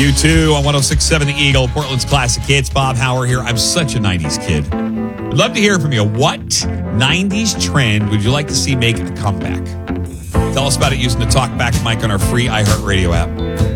You too on 106.7 The Eagle, Portland's classic hits. Bob Hauer here. I'm such a 90s kid. I'd love to hear from you. What 90s trend would you like to see make a comeback? Tell us about it using the TalkBack mic on our free iHeartRadio app.